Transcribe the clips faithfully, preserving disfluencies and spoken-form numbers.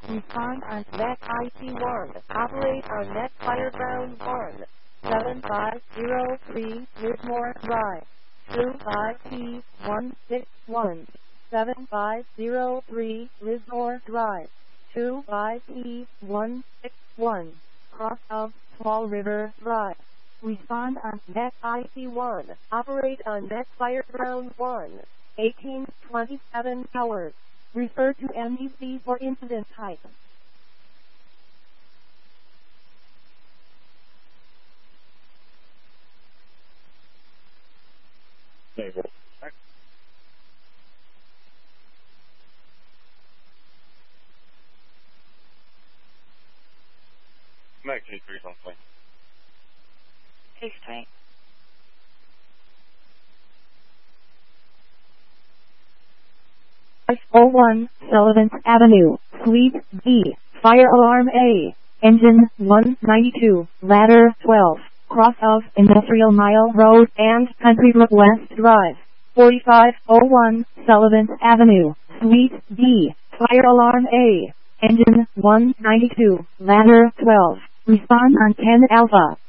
Respond on net I T one. Operate on net Fireground one. seven five zero three Lismore Drive. two five T one six one. seven five zero three Lismore Drive. two five T one six one. Cross of Small River Drive. Respond on net I T one. Operate on net Fireground one. eighteen twenty-seven hours. Refer to N E C for incident type. Naval. Mac K three on plane. Six twenty. five oh one Sullivan Avenue, Suite B, Fire Alarm A, Engine one ninety-two, Ladder twelve, cross of Industrial Mile Road and Country Club West Drive, forty-five oh one Sullivan Avenue, Suite B, Fire Alarm A, Engine one ninety-two, Ladder twelve, respond on ten Alpha.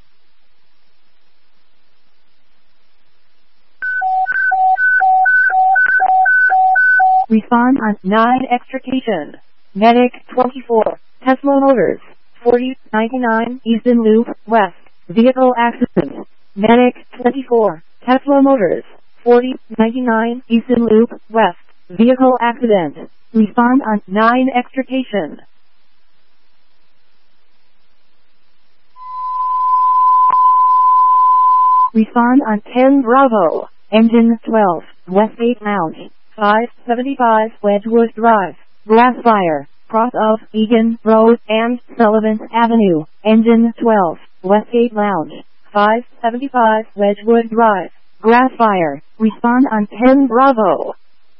Respond on nine Extrication. Medic twenty-four, Tesla Motors, forty ninety-nine Easton Loop, West, vehicle accident. Medic twenty-four, Tesla Motors, forty ninety-nine Easton Loop, West, vehicle accident. Respond on nine Extrication. Respond on ten Bravo, Engine twelve, Westgate Lounge, five seventy-five Wedgewood Drive, Grassfire, cross of Egan Road and Sullivan Avenue, Engine twelve, Westgate Lounge, five seventy-five Wedgewood Drive, Grassfire, respond on ten Bravo.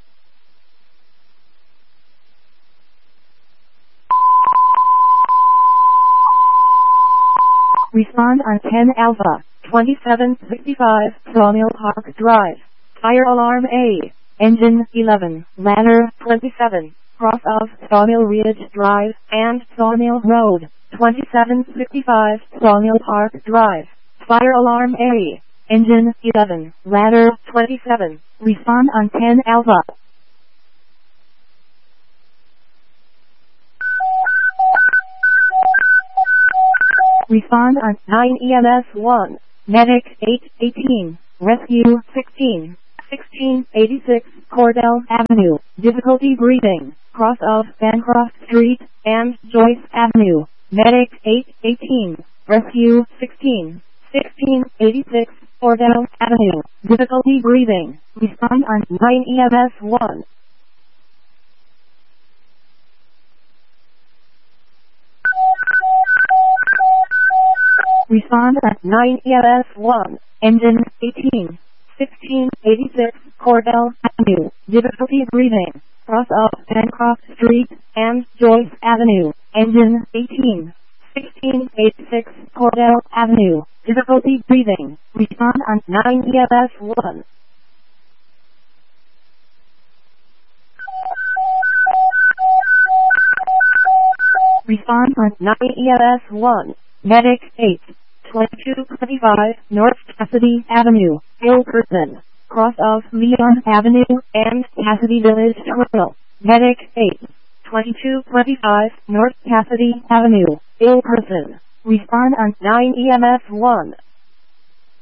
Respond on ten Alpha, twenty-seven sixty-five Sawmill Park Drive, Fire Alarm A, Engine eleven, Ladder twenty-seven, cross of Sawmill Ridge Drive and Sawmill Road, twenty-seven sixty-five Sawmill Park Drive, Fire Alarm A, Engine eleven, Ladder twenty-seven, respond on ten Alpha. Respond on nine E M S one, Medic eight eighteen, Rescue sixteen, sixteen eighty-six Cordell Avenue, difficulty breathing, cross of Bancroft Street and Joyce Avenue, Medic eight eighteen, Rescue sixteen, sixteen eighty-six Cordell Avenue, difficulty breathing, respond on nine E M S one. Respond at nine E M S one, Engine eighteen, sixteen eighty-six Cordell Avenue, difficulty breathing, cross of Bancroft Street and Joyce Avenue, Engine eighteen, sixteen eighty-six Cordell Avenue, difficulty breathing, respond on nine E M S one. Respond on nine E M S one, Medic eight, twenty-two twenty-five North Cassidy Avenue, ill person, cross of Leon Avenue and Cassidy Village Terminal, Medic eight, twenty-two twenty-five North Cassidy Avenue, ill person, respond on nine E M S one.